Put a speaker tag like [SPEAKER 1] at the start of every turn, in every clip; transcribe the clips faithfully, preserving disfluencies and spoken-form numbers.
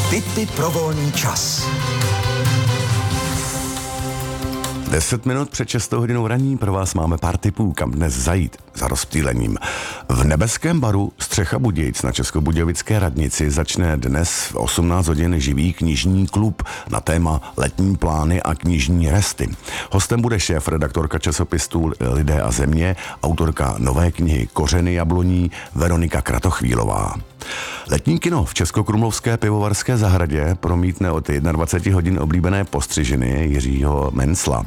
[SPEAKER 1] Tipy pro volný čas.
[SPEAKER 2] Deset minut před šestou hodinou raní pro vás máme pár tipů, kam dnes zajít za rozptýlením. V Nebeském baru Střecha Budějic na Českobudějovické radnici začne dnes v osmnáct hodin živý knižní klub na téma letní plány a knižní resty. Hostem bude šéf-redaktorka časopisu Lidé a země, autorka nové knihy Kořeny jabloní Veronika Kratochvílová. Letní kino v Českokrumlovské pivovarské zahradě promítne od dvacet jedna hodin oblíbené postřižiny Jiřího Mencla.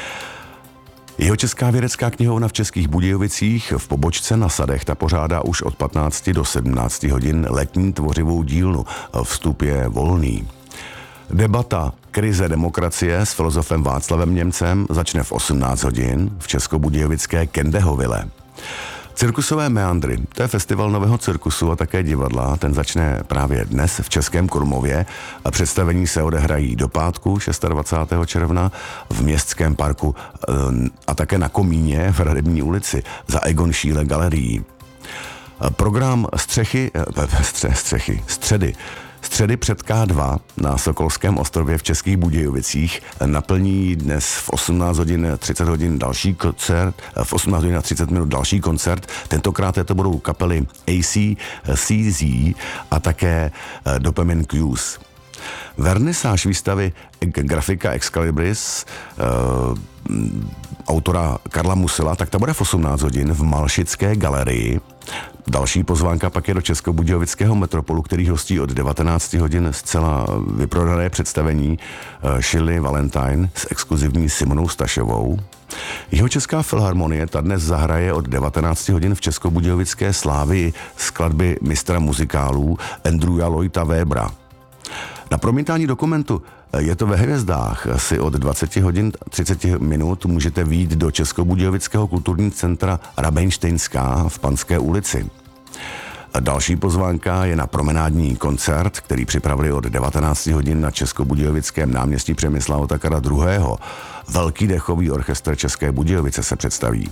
[SPEAKER 2] Jeho česká vědecká knihovna v Českých Budějovicích v pobočce na Sadech ta pořádá už od patnácti do sedmnácti hodin letní tvořivou dílnu. Vstup je volný. Debata Krize demokracie s filozofem Václavem Němcem začne v osmnáct hodin v Českobudějovické Kendehovile. Cirkusové meandry, to je festival nového cirkusu a také divadla, ten začne právě dnes v Českém Krumlově a představení se odehrají do pátku dvacátého šestého června v Městském parku a také na Komíně v Hradební ulici za Egon Schiele galerií. Program střechy, stře, střechy, středy, Středy před K dva na Sokolském ostrově v Českých Budějovicích naplní dnes v osmnáct hodin třicet hodin další koncert, v osmnáct hodin třicet minut další koncert. Tentokrát to budou kapely A C C Z a také Dopamine Cues. Vernisáž výstavy grafika Excalibris uh, autora Karla Musila, tak ta bude v osmnáct hodin v Malšické galerii. Další pozvánka pak je do Českobudějovického metropolu, který hostí od devatenácti hodin zcela vyprodané představení uh, Shirley Valentine s exkluzivní Simonou Stašovou. Jihočeská filharmonie ta dnes zahraje od devatenácti hodin v Českobudějovické Slávii skladby mistra muzikálů Andrewa Lloyda Webera. Na promítání dokumentu Je to ve hvězdách si od dvacet hodin třicet minut můžete vyjít do Českobudějovického kulturního centra Rabejnštejnská v Panské ulici. Další pozvánka je na promenádní koncert, který připravili od devatenácti hodin na Českobudějovickém náměstí Přemysla Otakara druhého. Velký dechový orchestr České Budějovice se představí.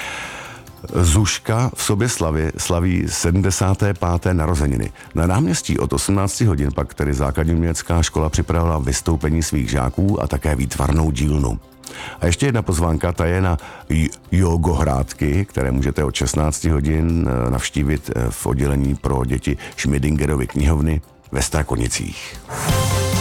[SPEAKER 2] Zuška v sobě slaví, slaví sedmdesáté páté narozeniny. Na náměstí od osmnácti hodin pak tedy základní umělecká škola připravila vystoupení svých žáků a také výtvarnou dílnu. A ještě jedna pozvánka, ta je na jogohrádky, které můžete od šestnácti hodin navštívit v oddělení pro děti Schmidingerovy knihovny ve Strakonicích.